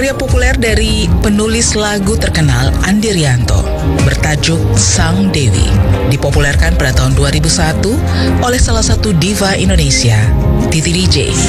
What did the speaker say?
karya populer dari penulis lagu terkenal Andi Rianto bertajuk Sang Dewi dipopulerkan pada tahun 2001 oleh salah satu diva Indonesia, Titi DJ.